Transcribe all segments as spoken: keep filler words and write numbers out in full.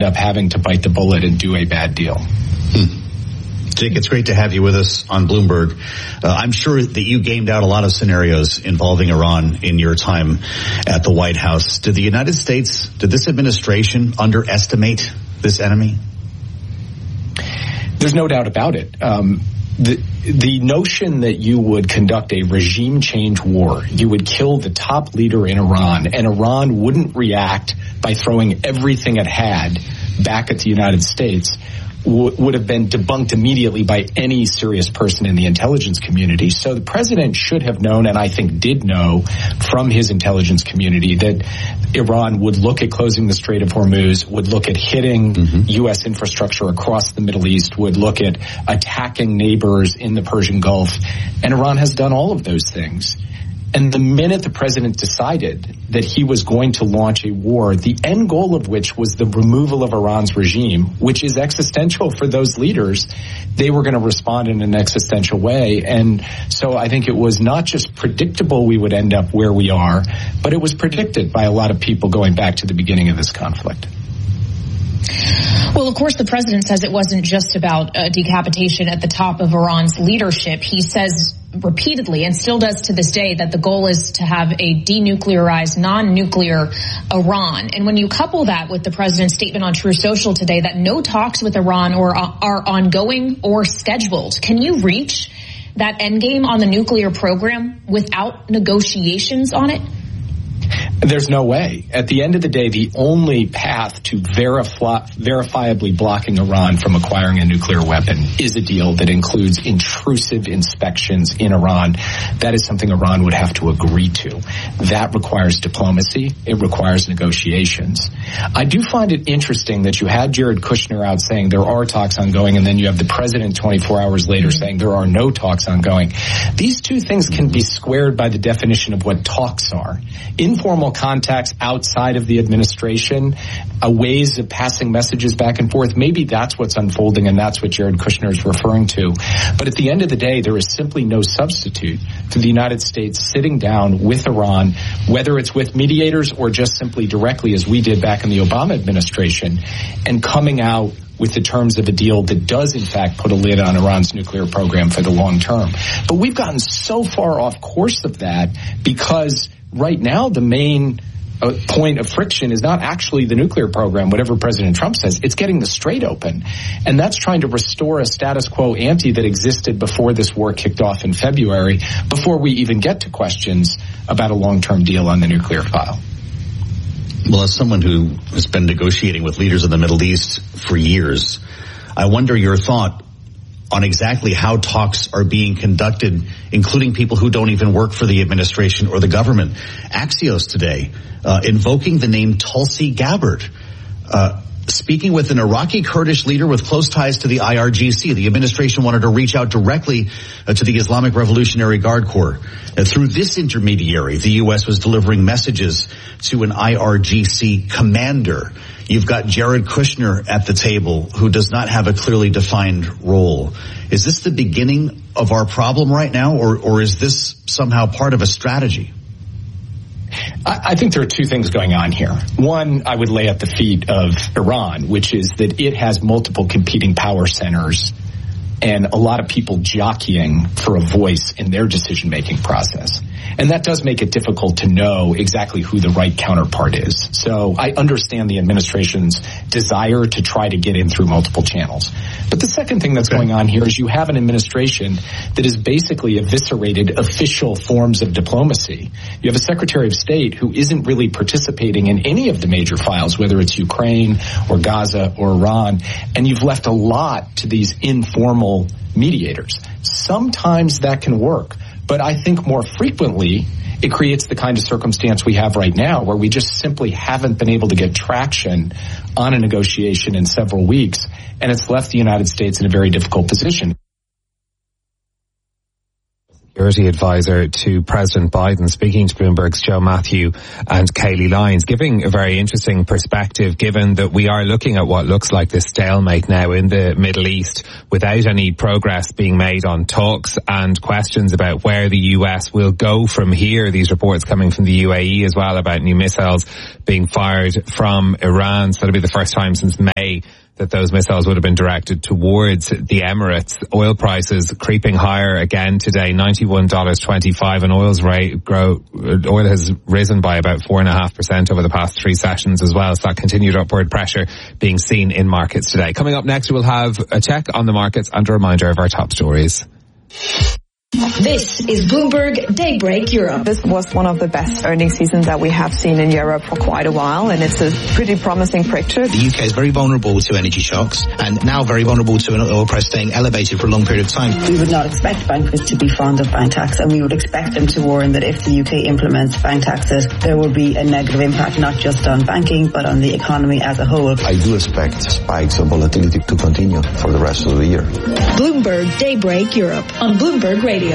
up having to bite the bullet and do a bad deal. Hmm. Jake, it's great to have you with us on Bloomberg. Uh, I'm sure that you gamed out a lot of scenarios involving Iran in your time at the White House. Did the United States, did this administration underestimate this enemy? There's no doubt about it. Um, the, the notion that you would conduct a regime change war, you would kill the top leader in Iran, and Iran wouldn't react by throwing everything it had back at the United States, would have been debunked immediately by any serious person in the intelligence community. So the president should have known, and I think did know from his intelligence community, that Iran would look at closing the Strait of Hormuz, would look at hitting mm-hmm. U S infrastructure across the Middle East, would look at attacking neighbors in the Persian Gulf. And Iran has done all of those things. And the minute the president decided that he was going to launch a war, the end goal of which was the removal of Iran's regime, which is existential for those leaders, they were going to respond in an existential way. And so I think it was not just predictable we would end up where we are, but it was predicted by a lot of people going back to the beginning of this conflict. Well, of course, the president says it wasn't just about uh, decapitation at the top of Iran's leadership. He says repeatedly, and still does to this day, that the goal is to have a denuclearized, non-nuclear Iran. And when you couple that with the president's statement on Truth Social today that no talks with Iran or uh, are ongoing or scheduled, can you reach that endgame on the nuclear program without negotiations on it? There's no way. At the end of the day, the only path to verify, verifiably blocking Iran from acquiring a nuclear weapon is a deal that includes intrusive inspections in Iran. That is something Iran would have to agree to. That requires diplomacy. It requires negotiations. I do find it interesting that you had Jared Kushner out saying there are talks ongoing, and then you have the president twenty-four hours later saying there are no talks ongoing. These two things can be squared by the definition of what talks are. Informal contacts outside of the administration, uh, ways of passing messages back and forth. Maybe that's what's unfolding, and that's what Jared Kushner is referring to. But at the end of the day, there is simply no substitute for the United States sitting down with Iran, whether it's with mediators or just simply directly, as we did back in the Obama administration, and coming out with the terms of a deal that does, in fact, put a lid on Iran's nuclear program for the long term. But we've gotten so far off course of that because right now the main uh, point of friction is not actually the nuclear program, whatever President Trump says. It's getting the Strait open. And that's trying to restore a status quo ante that existed before this war kicked off in February, before we even get to questions about a long-term deal on the nuclear file. Well, as someone who has been negotiating with leaders in the Middle East for years, I wonder your thought on exactly how talks are being conducted, including people who don't even work for the administration or the government. Axios today, uh, invoking the name Tulsi Gabbard, uh, speaking with an Iraqi Kurdish leader with close ties to the I R G C. The administration wanted to reach out directly uh, to the Islamic Revolutionary Guard Corps. Uh, through this intermediary, the U S was delivering messages to an I R G C commander. You've got Jared Kushner at the table, who does not have a clearly defined role. Is this the beginning of our problem right now, or, or is this somehow part of a strategy? I think there are two things going on here. One, I would lay at the feet of Iran, which is that it has multiple competing power centers and a lot of people jockeying for a voice in their decision-making process. And that does make it difficult to know exactly who the right counterpart is. So I understand the administration's desire to try to get in through multiple channels. But the second thing that's okay. going on here is you have an administration that has basically eviscerated official forms of diplomacy. You have a Secretary of State who isn't really participating in any of the major files, whether it's Ukraine or Gaza or Iran, and you've left a lot to these informal mediators. Sometimes that can work. But I think more frequently, it creates the kind of circumstance we have right now where we just simply haven't been able to get traction on a negotiation in several weeks, and it's left the United States in a very difficult position. security advisor to President Biden, speaking to Bloomberg's Joe Matthew and Kayleigh Lyons, giving a very interesting perspective, given that we are looking at what looks like this stalemate now in the Middle East without any progress being made on talks, and questions about where the U S will go from here. These reports coming from the U A E as well about new missiles being fired from Iran. So it'll be the first time since May that those missiles would have been directed towards the Emirates. Oil prices creeping higher again today, ninety-one dollars twenty-five, and oil's rate grow, oil has risen by about four and a half percent over the past three sessions as well. So that continued upward pressure being seen in markets today. Coming up next, we'll have a check on the markets and a reminder of our top stories. This is Bloomberg Daybreak Europe. This was one of the best earnings seasons that we have seen in Europe for quite a while, and it's a pretty promising picture. The U K is very vulnerable to energy shocks, and now very vulnerable to an oil price staying elevated for a long period of time. We would not expect bankers to be fond of bank tax, and we would expect them to warn that if the U K implements bank taxes, there will be a negative impact not just on banking, but on the economy as a whole. I do expect spikes of volatility to continue for the rest of the year. Bloomberg Daybreak Europe on Bloomberg Radio.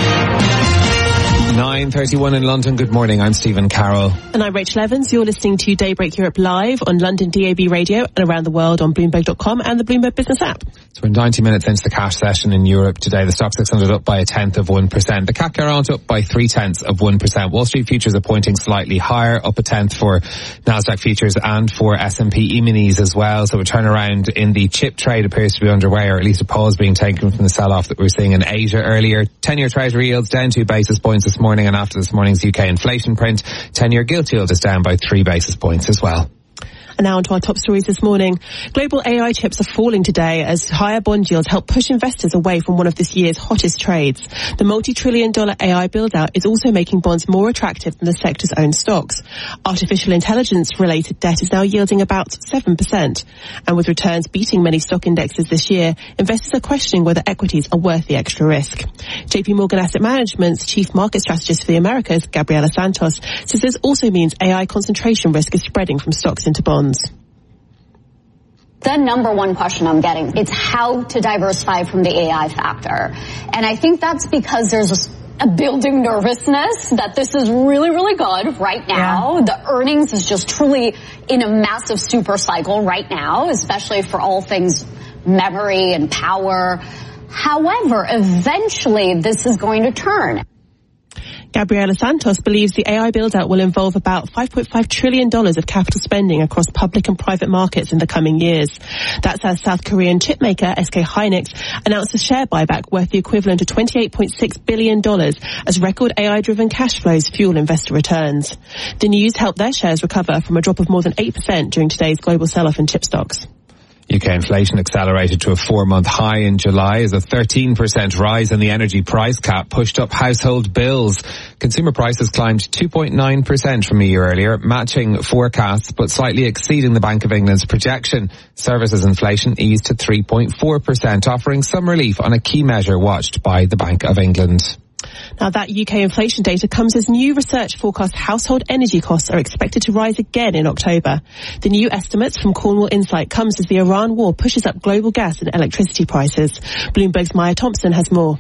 nine thirty-one in London. Good morning. I'm Stephen Carroll. And I'm Rachel Evans. You're listening to Daybreak Europe live on London D A B radio and around the world on Bloomberg dot com and the Bloomberg Business app. So we're ninety minutes into the cash session in Europe today. The Stock six hundred up by a tenth of one percent. The C A C Quarante up by three tenths of one percent. Wall Street futures are pointing slightly higher, up a tenth for Nasdaq futures and for S and P E-minis as well. So a turnaround in the chip trade appears to be underway, or at least a pause being taken from the sell-off that we were seeing in Asia earlier. ten-year Treasury yields down two basis points this morning, and after this morning's U K inflation print, ten-year gilt yield is down by three basis points as well. And now onto our top stories this morning. Global A I chips are falling today as higher bond yields help push investors away from one of this year's hottest trades. The multi-trillion dollar A I build-out is also making bonds more attractive than the sector's own stocks. Artificial intelligence-related debt is now yielding about seven percent. And with returns beating many stock indexes this year, investors are questioning whether equities are worth the extra risk. J P Morgan Asset Management's chief market strategist for the Americas, Gabriela Santos, says this also means A I concentration risk is spreading from stocks into bonds. The number one question I'm getting, it's how to diversify from the A I factor. And I think that's because there's a, a building nervousness that this is really, really good right now. Yeah. The earnings is just truly in a massive super cycle right now, especially for all things memory and power. However, eventually this is going to turn. Gabriela Santos believes the A I build-out will involve about five point five trillion dollars of capital spending across public and private markets in the coming years. That's as South Korean chipmaker S K Hynix announced a share buyback worth the equivalent of twenty-eight point six billion dollars as record A I-driven cash flows fuel investor returns. The news helped their shares recover from a drop of more than eight percent during today's global sell-off in chip stocks. U K inflation accelerated to a four-month high in July as a thirteen percent rise in the energy price cap pushed up household bills. Consumer prices climbed two point nine percent from a year earlier, matching forecasts but slightly exceeding the Bank of England's projection. Services inflation eased to three point four percent, offering some relief on a key measure watched by the Bank of England. Now that U K inflation data comes as new research forecasts household energy costs are expected to rise again in October. The new estimates from Cornwall Insight comes as the Iran war pushes up global gas and electricity prices. Bloomberg's Maya Thompson has more.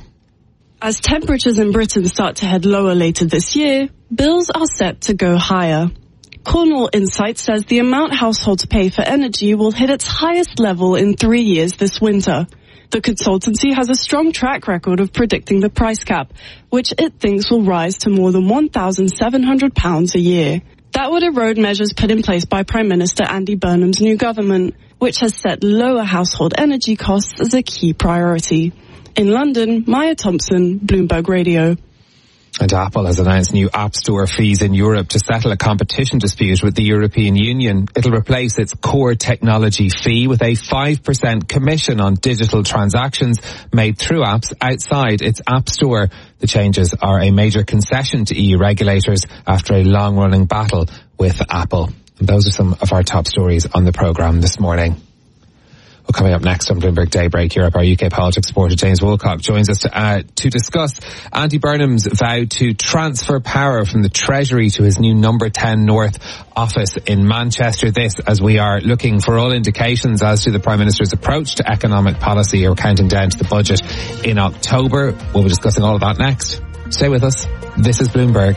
As temperatures in Britain start to head lower later this year, bills are set to go higher. Cornwall Insight says the amount households pay for energy will hit its highest level in three years this winter. The consultancy has a strong track record of predicting the price cap, which it thinks will rise to more than one thousand seven hundred pounds a year. That would erode measures put in place by Prime Minister Andy Burnham's new government, which has set lower household energy costs as a key priority. In London, Maya Thompson, Bloomberg Radio. And Apple has announced new App Store fees in Europe to settle a competition dispute with the European Union. It'll replace its core technology fee with a five percent commission on digital transactions made through apps outside its App Store. The changes are a major concession to E U regulators after a long-running battle with Apple. And those are some of our top stories on the programme this morning. Well, coming up next on Bloomberg Daybreak Europe, our U K politics reporter James Woolcock joins us to, uh, to discuss Andy Burnham's vow to transfer power from the Treasury to his new number ten North office in Manchester. This as we are looking for all indications as to the Prime Minister's approach to economic policy or counting down to the budget in October. We'll be discussing all of that next. Stay with us. This is Bloomberg.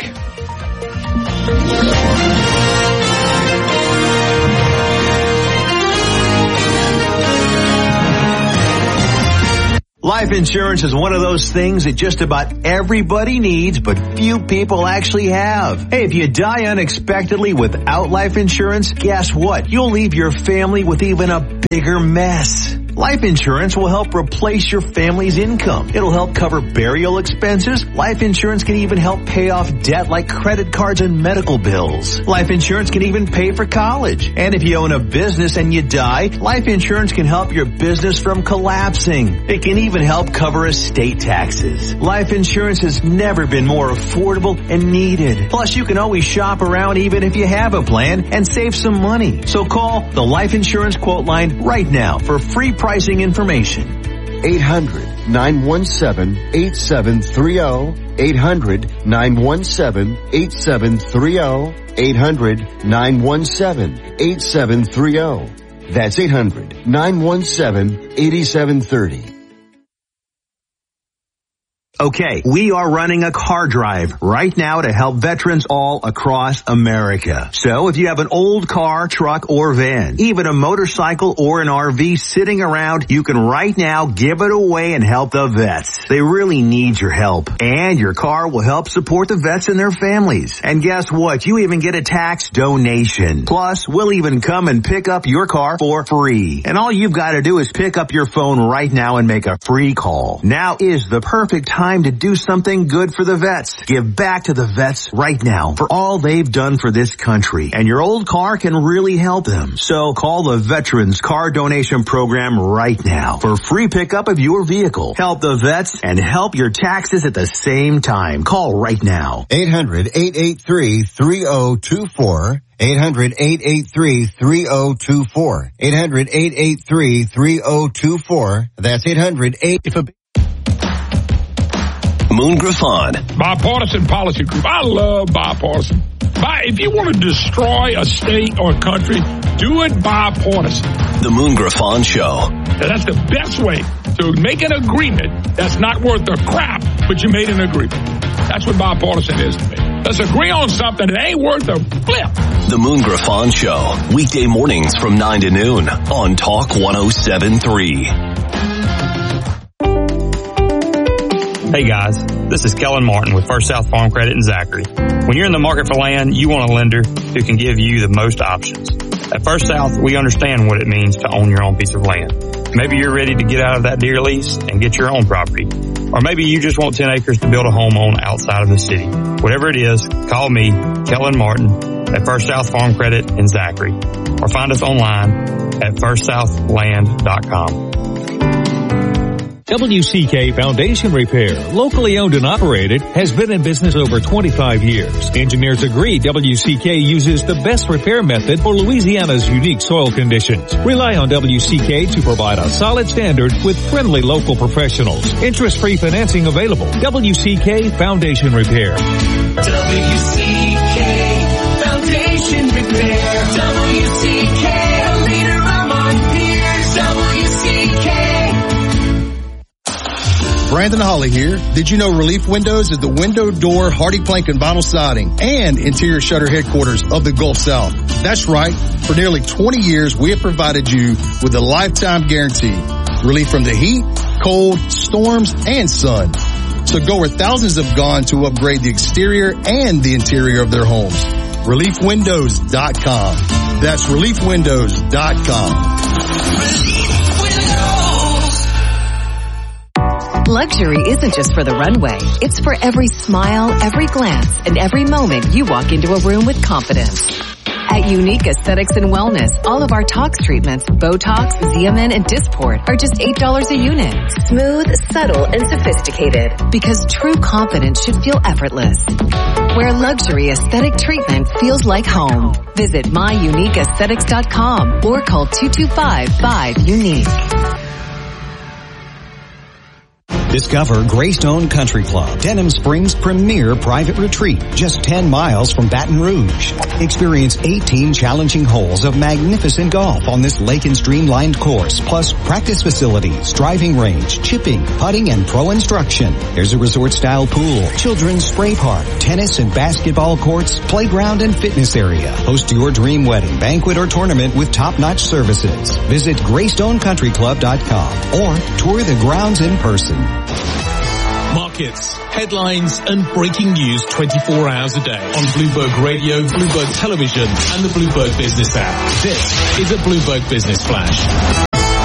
Life insurance is one of those things that just about everybody needs, but few people actually have. Hey, if you die unexpectedly without life insurance, guess what? You'll leave your family with even a bigger mess. Life insurance will help replace your family's income. It'll help cover burial expenses. Life insurance can even help pay off debt like credit cards and medical bills. Life insurance can even pay for college. And if you own a business and you die, life insurance can help your business from collapsing. It can even help cover estate taxes. Life insurance has never been more affordable and needed. Plus, you can always shop around even if you have a plan and save some money. So call the Life Insurance Quote Line right now for free pricing information. eight hundred, nine one seven, eight seven three zero. eight hundred, nine one seven, eight seven three zero. eight hundred, nine one seven, eight seven three zero. That's eight hundred, nine one seven, eight seven three zero. Okay, we are running a car drive right now to help veterans all across America. So if you have an old car, truck, or van, even a motorcycle or an R V sitting around, you can right now give it away and help the vets. They really need your help. And your car will help support the vets and their families. And guess what? You even get a tax donation. Plus, we'll even come and pick up your car for free. And all you've got to do is pick up your phone right now and make a free call. Now is the perfect time to do something good for the vets. Give back to the vets right now for all they've done for this country. And your old car can really help them. So call the Veterans Car Donation Program right now for free pickup of your vehicle. Help the vets and help your taxes at the same time. Call right now. eight hundred, eight eight three, three zero two four. eight hundred, eight eight three, three zero two four. eight hundred, eight eight three, three zero two four. That's eight hundred, eight if a Moon Griffon. Bipartisan Policy Group. I love bipartisan. By, if you want to destroy a state or a country, do it bipartisan. The Moon Griffon Show. Now, that's the best way to make an agreement that's not worth the crap, but you made an agreement. That's what bipartisan is to me. Let's agree on something that ain't worth a flip. The Moon Griffon Show. Weekday mornings from nine to noon on Talk one oh seven point three. Hey guys, this is Kellen Martin with First South Farm Credit in Zachary. When you're in the market for land, you want a lender who can give you the most options. At First South, we understand what it means to own your own piece of land. Maybe you're ready to get out of that deer lease and get your own property. Or maybe you just want ten acres to build a home on outside of the city. Whatever it is, call me, Kellen Martin, at First South Farm Credit in Zachary. Or find us online at first south land dot com. W C K Foundation Repair, locally owned and operated, has been in business over twenty-five years. Engineers agree W C K uses the best repair method for Louisiana's unique soil conditions. Rely on W C K to provide a solid standard with friendly local professionals. Interest-free financing available. W C K Foundation Repair. W C K Foundation Repair. W C K, a leader among peers. W C K. Brandon Holly here. Did you know Relief Windows is the window, door, hardy plank, and vinyl siding and interior shutter headquarters of the Gulf South? That's right. For nearly twenty years, we have provided you with a lifetime guarantee. Relief from the heat, cold, storms, and sun. So go where thousands have gone to upgrade the exterior and the interior of their homes. relief windows dot com. That's relief windows dot com. Luxury isn't just for the runway. It's for every smile, every glance, and every moment you walk into a room with confidence. At Unique Aesthetics and Wellness, all of our tox treatments, Botox, Xeomin, and Dysport are just eight dollars a unit. Smooth, subtle, and sophisticated. Because true confidence should feel effortless. Where luxury aesthetic treatment feels like home. Visit my unique aesthetics dot com or call two two five, five, unique. Discover Greystone Country Club, Denham Springs' premier private retreat, just ten miles from Baton Rouge. Experience eighteen challenging holes of magnificent golf on this lake and streamlined course, plus practice facilities, driving range, chipping, putting, and pro instruction. There's a resort-style pool, children's spray park, tennis and basketball courts, playground and fitness area. Host your dream wedding, banquet, or tournament with top-notch services. Visit greystone country club dot com or tour the grounds in person. Markets, headlines and breaking news twenty-four hours a day on Bloomberg Radio, Bloomberg Television and the Bloomberg Business app. This is a Bloomberg Business Flash.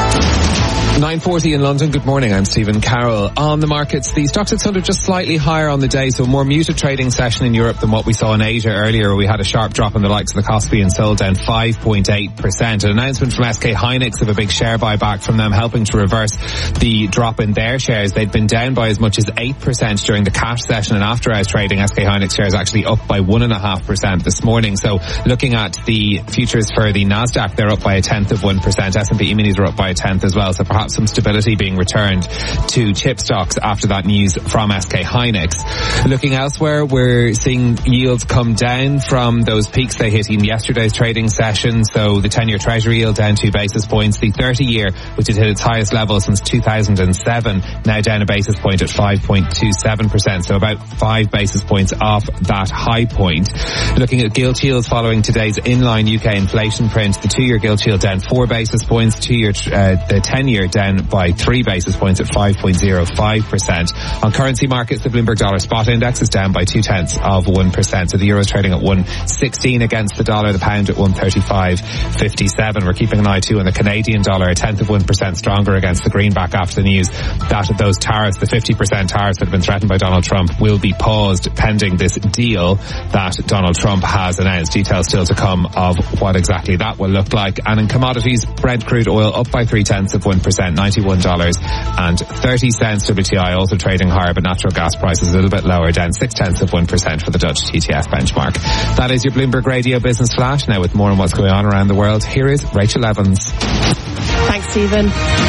nine forty in London. Good morning. I'm Stephen Carroll. On the markets, the Stoxx six hundred just slightly higher on the day, so a more muted trading session in Europe than what we saw in Asia earlier, where we had a sharp drop in the likes of the Kospi and Seoul down five point eight percent. An announcement from S K Hynix of a big share buyback from them, helping to reverse the drop in their shares. They'd been down by as much as eight percent during the cash session, and after hours trading, S K Hynix shares actually up by one point five percent this morning. So looking at the futures for the Nasdaq, they're up by a tenth of one percent. S and P E-minis are up by a tenth as well, so perhaps some stability being returned to chip stocks after that news from S K Hynix. Looking elsewhere, we're seeing yields come down from those peaks they hit in yesterday's trading session. So the ten-year Treasury yield down two basis points. The thirty-year, which had hit its highest level since two thousand seven, now down a basis point at five point two seven percent. So about five basis points off that high point. Looking at gilt yields following today's inline U K inflation print, the two-year gilt yield down four basis points. Two-year, uh, the ten-year down by three basis points at five point zero five percent. On currency markets, the Bloomberg Dollar Spot Index is down by two tenths of one percent. So the euro is trading at one sixteen against the dollar, the pound at one thirty-five fifty-seven. We're keeping an eye too on the Canadian dollar, a tenth of one percent stronger against the greenback after the news that those tariffs, the fifty percent tariffs that have been threatened by Donald Trump, will be paused pending this deal that Donald Trump has announced. Details still to come of what exactly that will look like. And in commodities, Brent crude oil up by three tenths of one percent, ninety-one dollars and thirty cents. W T I also trading higher, but natural gas prices a little bit lower, down six tenths of one percent for the Dutch T T F benchmark. That is your Bloomberg Radio Business Flash. Now with more on what's going on around the world, here is Rachel Evans. Thanks, Stephen.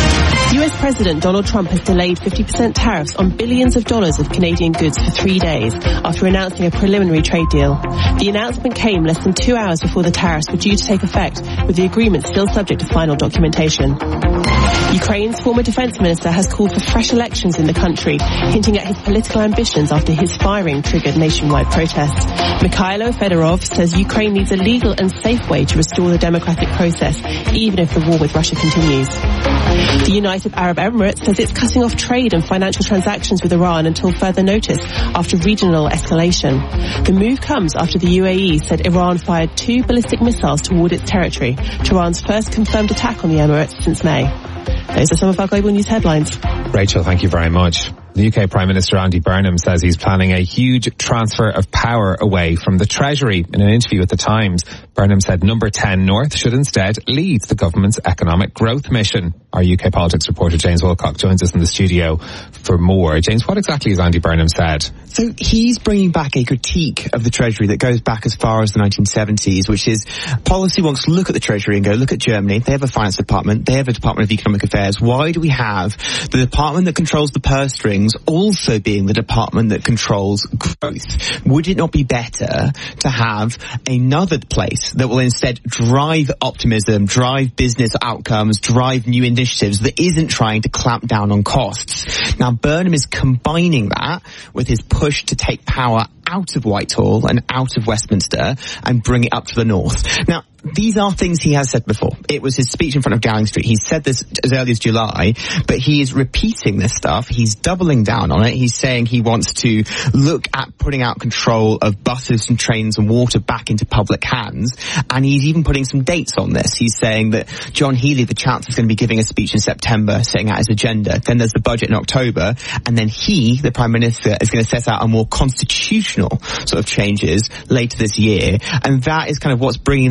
U S President Donald Trump has delayed fifty percent tariffs on billions of dollars of Canadian goods for three days after announcing a preliminary trade deal. The announcement came less than two hours before the tariffs were due to take effect, with the agreement still subject to final documentation. Ukraine's former defense minister has called for fresh elections in the country, hinting at his political ambitions after his firing triggered nationwide protests. Mikhailo Fedorov says Ukraine needs a legal and safe way to restore the democratic process, even if the war with Russia continues. The United Arab Emirates says it's cutting off trade and financial transactions with Iran until further notice after regional escalation. The move comes after the U A E said Iran fired two ballistic missiles toward its territory, Tehran's first confirmed attack on the Emirates since May. Those are some of our global news headlines. Rachel, thank you very much. The U K Prime Minister Andy Burnham says he's planning a huge transfer of power away from the Treasury. In an interview with The Times, Burnham said Number ten North should instead lead the government's economic growth mission. Our U K politics reporter James Wilcock joins us in the studio for more. James, what exactly has Andy Burnham said? So he's bringing back a critique of the Treasury that goes back as far as the nineteen seventies, which is policy wants to look at the Treasury and go, look at Germany. They have a finance department. They have a Department of Economic Affairs. Why do we have the department that controls the purse strings also being the department that controls growth? Would it not be better to have another place that will instead drive optimism, drive business outcomes, drive new initiatives that isn't trying to clamp down on costs? Now, Burnham is combining that with his push to take power out of Whitehall and out of Westminster and bring it up to the north. Now, these are things he has said before. It was his speech in front of Downing Street. He said this as early as July, but he is repeating this stuff. He's doubling down on it. He's saying he wants to look at putting out control of buses and trains and water back into public hands. And he's even putting some dates on this. He's saying that John Healey, the Chancellor, is going to be giving a speech in September, setting out his agenda. Then there's the budget in October. And then he, the Prime Minister, is going to set out a more constitutional sort of changes later this year. And that is kind of what's bringing this together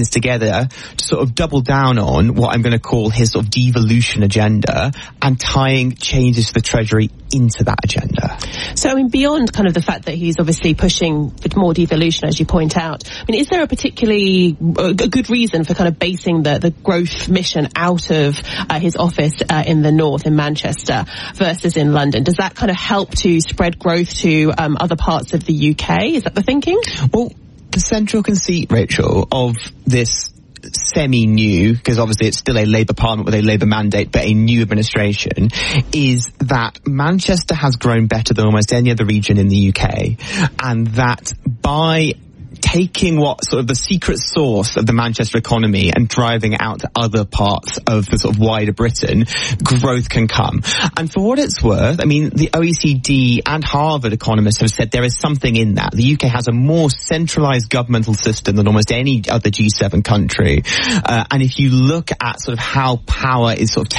together to sort of double down on what I'm going to call his sort of devolution agenda and tying changes to the Treasury into that agenda. So, I mean, beyond kind of the fact that he's obviously pushing for more devolution, as you point out, I mean, is there a particularly uh, a good reason for kind of basing the, the growth mission out of uh, his office uh, in the north, in Manchester, versus in London? Does that kind of help to spread growth to um, other parts of the U K? Is that the thinking? Well, the central conceit, Rachel, of this semi-new, because obviously it's still a Labour Parliament with a Labour mandate, but a new administration, is that Manchester has grown better than almost any other region in the U K, and that by taking what sort of the secret sauce of the Manchester economy and driving it out to other parts of the sort of wider Britain, growth can come. And for what it's worth, I mean, the O E C D and Harvard economists have said there is something in that. The U K has a more centralised governmental system than almost any other G seven country. Uh, and if you look at sort of how power is sort of